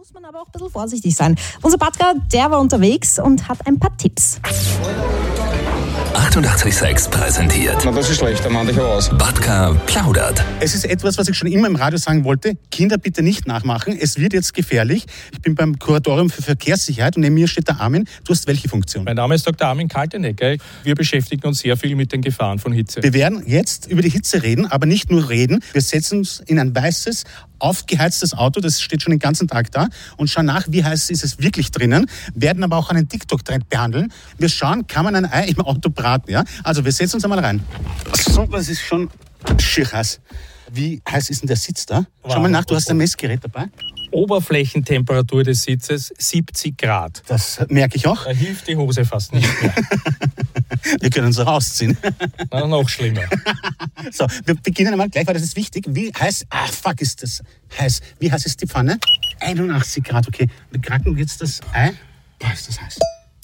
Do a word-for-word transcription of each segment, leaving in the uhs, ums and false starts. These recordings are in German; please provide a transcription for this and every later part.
muss man aber auch ein bisschen vorsichtig sein. Unser Batka, der war unterwegs und hat ein paar Tipps. achtundachtzig Komma sechs präsentiert. Na, das ist schlecht, dann mande ich aber aus. Batka plaudert. Es ist etwas, was ich schon immer im Radio sagen wollte. Kinder bitte nicht nachmachen. Es wird jetzt gefährlich. Ich bin beim Kuratorium für Verkehrssicherheit und neben mir steht der Armin. Du hast welche Funktion? Mein Name ist Doktor Armin Kaltenecker. Wir beschäftigen uns sehr viel mit den Gefahren von Hitze. Wir werden jetzt über die Hitze reden, aber nicht nur reden. Wir setzen uns in ein weißes, aufgeheiztes Auto, das steht schon den ganzen Tag da, und schauen nach, wie heiß ist es wirklich drinnen, werden aber auch einen TikTok-Trend behandeln. Wir schauen, kann man ein Ei im Auto braten, ja? Also wir setzen uns einmal rein. So, das ist schon schier heiß. Wie heiß ist denn der Sitz da? Schau mal nach, du hast ein Messgerät dabei. Oberflächentemperatur des Sitzes siebzig Grad. Das merke ich auch. Da hilft die Hose fast nicht mehr. Wir können uns rausziehen. Na, noch schlimmer. So, wir beginnen einmal gleich, weil das ist wichtig. Wie heiß, ah fuck, ist das heiß. Wie heiß ist die Pfanne? einundachtzig Grad, okay. Wir knacken jetzt das Ei. Boah, ist das heiß.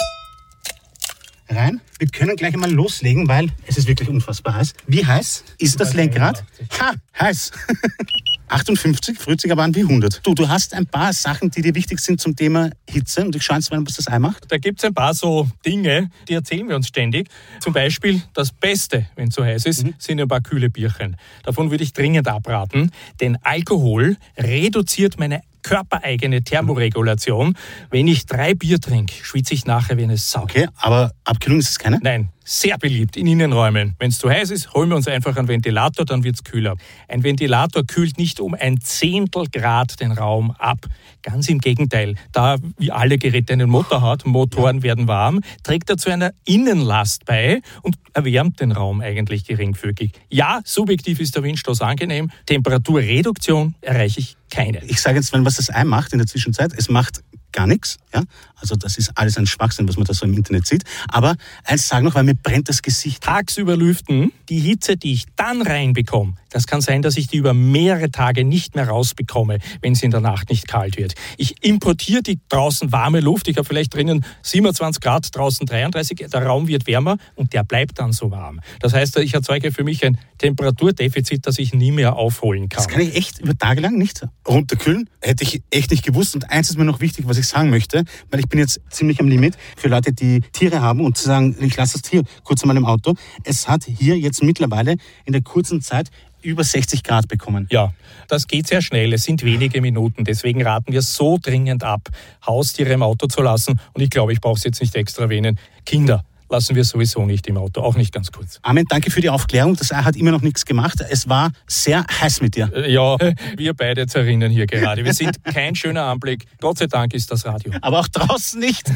Rein. Wir können gleich einmal loslegen, weil es ist wirklich unfassbar heiß. Wie heiß ist das Lenkrad? Ha, heiß. achtundfünfzig, fühlt sich aber an wie hundert. Du, du hast ein paar Sachen, die dir wichtig sind zum Thema Hitze, und ich schaue jetzt mal, was das Ei macht. Da gibt es ein paar so Dinge, die erzählen wir uns ständig. Zum Beispiel das Beste, wenn es so heiß ist, mhm. sind ein paar kühle Bierchen. Davon würde ich dringend abraten, denn Alkohol reduziert meine körpereigene Thermoregulation. Wenn ich drei Bier trinke, schwitze ich nachher wie eine Sau. Okay, aber Abkühlung ist es keine? Nein, sehr beliebt in Innenräumen. Wenn es zu heiß ist, holen wir uns einfach einen Ventilator, dann wird es kühler. Ein Ventilator kühlt nicht um ein Zehntel Grad den Raum ab. Ganz im Gegenteil. Da, wie alle Geräte einen Motor hat, Motoren ja. werden warm, trägt er zu einer Innenlast bei und erwärmt den Raum eigentlich geringfügig. Ja, subjektiv ist der Windstoß angenehm. Temperaturreduktion erreiche ich keine. Ich sage jetzt, wenn was das Ei macht in der Zwischenzeit, es macht gar nichts. Ja? Also das ist alles ein Schwachsinn, was man da so im Internet sieht. Aber eins sage noch, weil mir brennt das Gesicht. Tagsüber lüften, die Hitze, die ich dann reinbekomme, das kann sein, dass ich die über mehrere Tage nicht mehr rausbekomme, wenn es in der Nacht nicht kalt wird. Ich importiere die draußen warme Luft. Ich habe vielleicht drinnen siebenundzwanzig Grad, draußen dreiunddreißig. Der Raum wird wärmer und der bleibt dann so warm. Das heißt, ich erzeuge für mich ein Temperaturdefizit, das ich nie mehr aufholen kann. Das kann ich echt über Tage lang nicht runterkühlen. Hätte ich echt nicht gewusst. Und eins ist mir noch wichtig, was ich sagen möchte, weil ich bin jetzt ziemlich am Limit für Leute, die Tiere haben und zu sagen, ich lasse das Tier kurz einmal im Auto. Es hat hier jetzt mittlerweile in der kurzen Zeit über sechzig Grad bekommen. Ja, das geht sehr schnell. Es sind wenige Minuten. Deswegen raten wir so dringend ab, Haustiere im Auto zu lassen. Und ich glaube, ich brauche es jetzt nicht extra erwähnen. Kinder lassen wir sowieso nicht im Auto, auch nicht ganz kurz. Armin, danke für die Aufklärung. Das Ei hat immer noch nichts gemacht. Es war sehr heiß mit dir. Ja, wir beide zerrinnen hier gerade. Wir sind kein schöner Anblick. Gott sei Dank ist das Radio. Aber auch draußen nicht.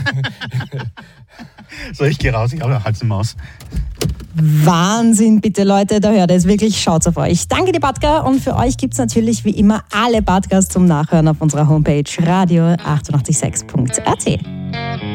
So, ich gehe raus. Ich habe Hals im Maus. Wahnsinn, bitte Leute, da hört ihr es wirklich, schaut's auf euch. Danke dir, Batka, und für euch gibt's natürlich wie immer alle Batkas zum Nachhören auf unserer Homepage radio achtundachtzig sechs punkt a t.